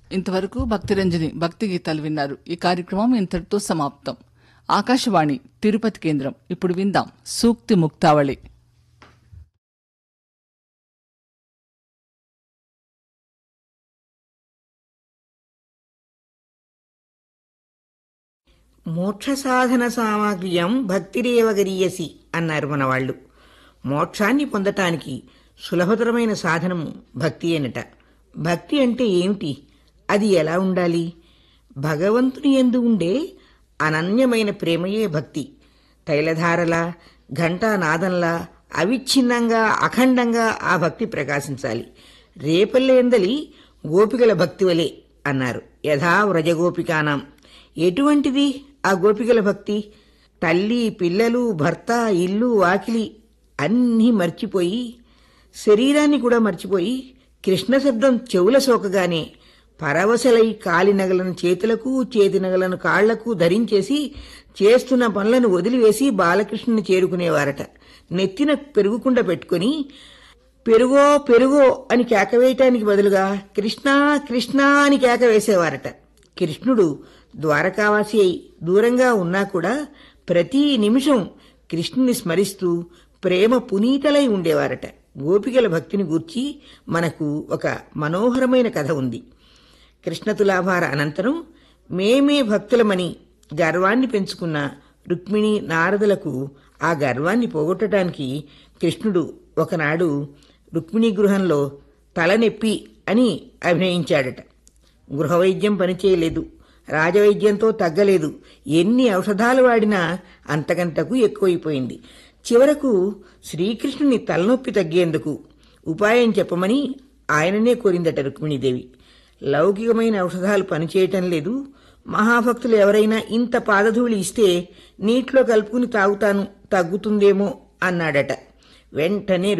ఇంతవరకు భక్తిరంజని భక్తి గీతాలు విన్నారు. ఈ కార్యక్రమం ఇంతటితో సమాప్తం. ఆకాశవాణి తిరుపతి కేంద్రం. ఇప్పుడు విందాం సూక్తి ముక్తావళి. మోక్ష సాధన సామగ్ర్యం భక్తిరేవ గరీయసి అన్నారు మనవాళ్లు. మోక్షాన్ని పొందటానికి సులభతరమైన సాధనము భక్తి అనట. భక్తి అంటే ఏమిటి? అది ఎలా ఉండాలి? భగవంతుని యందు ఉండే అనన్యమైన ప్రేమయే భక్తి. తైలధారలా, ఘంటానాదంలా అవిచ్ఛిన్నంగా అఖండంగా ఆ భక్తి ప్రకాశించాలి. రేపల్లెందలి గోపికల భక్తి వలె అన్నారు. యథా వ్రజగోపికానాం. ఎటువంటిది ఆ గోపికల భక్తి? తల్లి, పిల్లలు, భర్త, ఇల్లు, వాకిలి అన్నీ మర్చిపోయి, శరీరాన్ని కూడా మర్చిపోయి, కృష్ణ శబ్దం చెవుల సోకగానే పరవశలై కాలినగలను చేతులకు, చేతినగలను కాళ్లకు ధరించేసి చేస్తున్న పనులను వదిలివేసి బాలకృష్ణుని చేరుకునేవారట. నెత్తిన పెరుగుకుండ పెట్టుకుని పెరుగో పెరుగో అని కేకవేయటానికి బదులుగా కృష్ణా కృష్ణా అని కేక వేసేవారట. కృష్ణుడు ద్వారకావాసి అయి దూరంగా ఉన్నా కూడా ప్రతి నిమిషం కృష్ణుని స్మరిస్తూ ప్రేమ పునీతలై ఉండేవారట. గోపికల భక్తిని గూర్చి మనకు ఒక మనోహరమైన కథ ఉంది. కృష్ణతులాభార అనంతరం మేమే భక్తులమని గర్వాన్ని పెంచుకున్న రుక్మిణి నారదులకు ఆ గర్వాన్ని పోగొట్టడానికి కృష్ణుడు ఒకనాడు రుక్మిణి గృహంలో తలనొప్పి అని అభినయించాడట. గృహవైద్యం పనిచేయలేదు, రాజవైద్యంతో తగ్గలేదు. ఎన్ని ఔషధాలు వాడినా అంతకంతకు ఎక్కువైపోయింది. చివరకు శ్రీకృష్ణుని తలనొప్పి తగ్గేందుకు ఉపాయం చెప్పమని ఆయననే కోరిందట రుక్మిణీదేవి. లౌకికమైన ఔషధాలు పనిచేయటం లేదు, మహాభక్తులు ఎవరైనా ఇంత పాదధూళి ఇస్తే నీటిలో కలుపుకుని తాగుతాను, తగ్గుతుందేమో అన్నాడట. వెంటనే